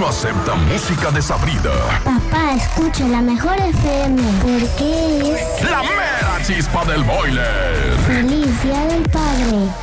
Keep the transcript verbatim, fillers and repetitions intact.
acepta música desabrida. Papá, escucha la mejor F M, porque es La mera chispa del boiler. Feliz Día del Padre.